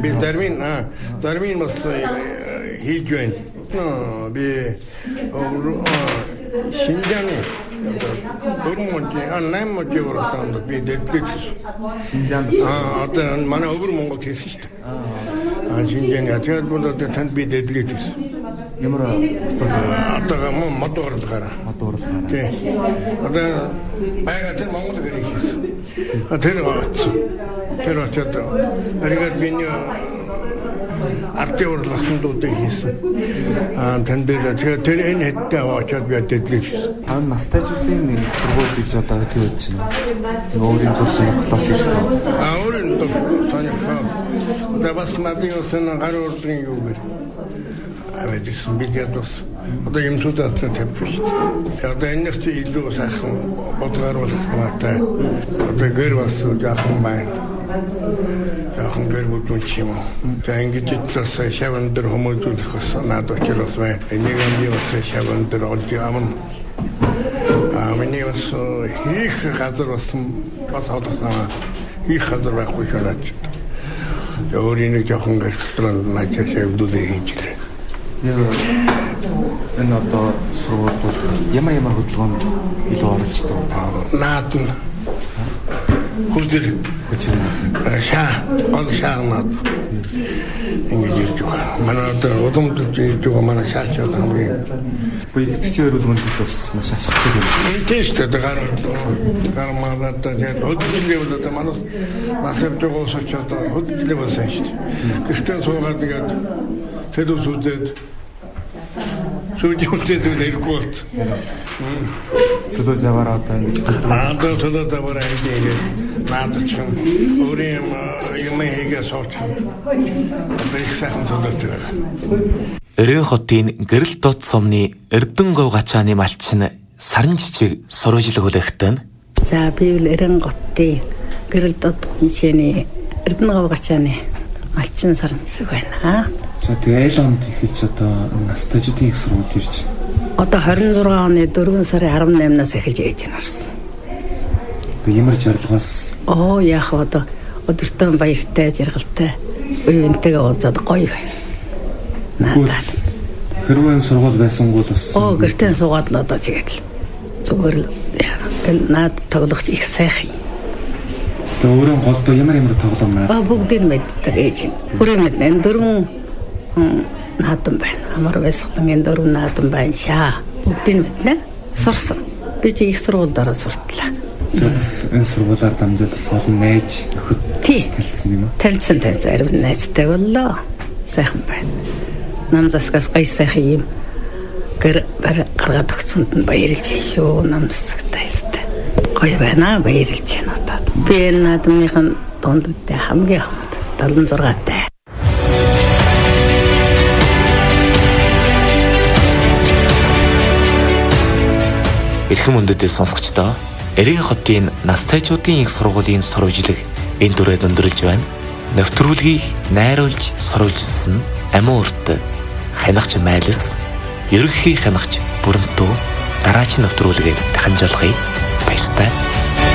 Би зармин бас хийж байна. Би Шинжааны Бурмонжи 8 жигүүртанд би дэвлэж Шинжаанд одоо манай өвөр Монголд хийсэн шүү дээ. Шинжааны ачаад бол одоо танд би дэвлэж гэсэн. Ямар одоо моторлохаараа. Тий. Одоо байгаатай Монгол гэрээ хийсэн. Тэр очсон. Тэр очоод аригад биний артиурлахтуудыг хийсэн. Тэн дээр тэр энэ хэдтэй очоод би дэвлэж. Настайчуудын нэг сургуульд ирж одоо тэгж байна. Өөрийн төрсөн класс ирсэн. Өөрийн сонирхол. Одоо бас надын гар урдын юу гэр. Авэдсэн бид ядус. Одоо юмсуудаа тавьчих шүү дээ. Одоо энэс илүү сайхан бодгааруулах матай. Одоо гэр бас жаахан байна. Жаахан гэр бүдүүн ч юм уу. За ингэж итлээс шаван дээр хүмүүжүүлэх бас надад очроос байна. Энийг амди бас шаван дээр олж амн. Миний бас хийх газар бас олгосон. Хийх газар байхгүй шүү дээ. Өөрийн жоохон гэр дотроо начаа шавдуудыг хийж гэрээ. Энэ одоо сургуульд ямар хөдөлгөөнд илүү оролцдог? Наад нь хүзэр шаанаад ингэж ирж байгаа. Манай одоо удамд ирж байгаа манай шаач одоо хамгийн сэтгчээр үлгэндэд бас маш ашигтай юм. Тийш дээ гармаад тэгээд хөдөлгөөн бол одоо манайс насавж байгаас очоод хөдөлгөөн болсон шүү дээ. Гэхдээ суугаад тэгээд тэдус үзээд сүүжүүлээд нэргүүт. Цөлөө заваараа одоо ингэж цөлөө заваараа ингэж наадчихсан. Өөрийн юм хийгээ суучих. Одоо их сайхан цөлөөтэй байгаа. Эрийн хотын гэрэл дот сумны Эрдэнэговь гачааны малчин Саран жижиг сурвалжлаг хүлээхтэн. За би л Эрен хотын гэрэл дот хиншээний Эрдэнэговь гачааны малчин Саран жижиг байна. За тэгээ айл онд ихэж одоо настайчдын их сургууль ирж. Одоо 26 оны 4 сарын 18-наас эхэлж ээж нарсан. Тэгээ ямар жаргалгаас яах вэ одоо өдөртөө баяртай жаргалтай үеийнтэйгээ уулзаад гоё байна. Надад. Хэрвээ сургууль байсангүй л бас. Гэртээ суугаад л одоо тэгээд л зүгээр л наад тоглогч их сайхан. Тэгээ өөрөө голдоо ямар тоглоом байна? Бүгдийг мэддэг ээж. Бүрэн мэднэ. Дөрвөн наадам байна. Амар байсгалан энэ дөрвөн наадам байна шаа. Бүгдийг мэднэ. Сурсан. Би чи их сургуульдаа суртлаа. Тэс энэ сургуулаар дамжаад бас олон найз нөхөд талцсан юм уу? Талцсан зарим найзтай боллоо. Сайхан байна. Нам засгаас гай сайхан юм гаргаад өгсөнд нь баярлж шүү. Нам засагтай өстэй. Гоё байна. Баярлж байна одоо. Би энэ наадмынхын донд үдээ хамгийн хамт 76-тай. Эрхэм өндөдөө сонсогчдоо Эрийн хотын настайчуудын их сургуулийн сурвалжлаг энэ дүрээр өндөрлж байна. Нэвтрүүлгийг найруулж сурвалжилсан Амин урт хянагч Майлс, ерөнхий хянагч Бүрэнтүү дараагийн нэвтрүүлгээр дахин жолгоё. Баяртай.